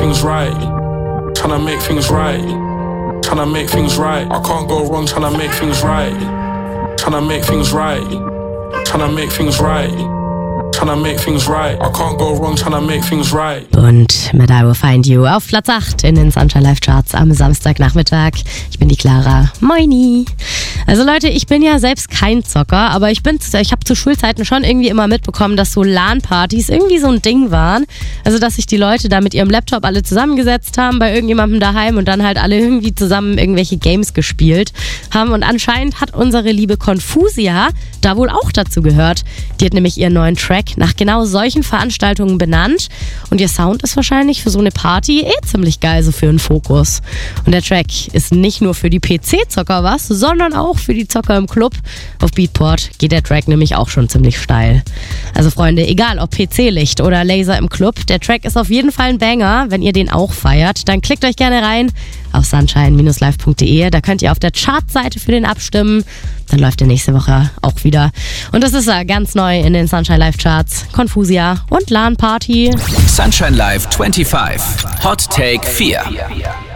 things right. Tryna make things right. Tryna make things right. I can't go wrong tryna make things right. Tryna make things right. Tryna make things right. Tryna make things right. I can't go wrong tryna make things right. Und mit I Will Find You auf Platz 8 in den Sunshine Live Charts am Samstagnachmittag. Ich bin die Clara. Moini. Also Leute, ich bin ja selbst kein Zocker, aber ich habe zu Schulzeiten schon irgendwie immer mitbekommen, dass so LAN-Partys irgendwie so ein Ding waren. Also dass sich die Leute da mit ihrem Laptop alle zusammengesetzt haben bei irgendjemandem daheim und dann halt alle irgendwie zusammen irgendwelche Games gespielt haben. Und anscheinend hat unsere liebe Confusia da wohl auch dazu gehört. Die hat nämlich ihren neuen Track nach genau solchen Veranstaltungen benannt. Und ihr Sound ist wahrscheinlich für so eine Party ziemlich geil, so für einen Fokus. Und der Track ist nicht nur für die PC-Zocker was, sondern auch für die Zocker im Club. Auf Beatport geht der Track nämlich auch schon ziemlich steil. Also Freunde, egal ob PC-Licht oder Laser im Club, der Track ist auf jeden Fall ein Banger. Wenn ihr den auch feiert, dann klickt euch gerne rein auf sunshine-live.de. Da könnt ihr auf der Chartseite für den abstimmen. Dann läuft der nächste Woche auch wieder. Und das ist ganz neu in den Sunshine Live Charts. Confusia und LAN Party. Sunshine Live 25. Hot Take 4.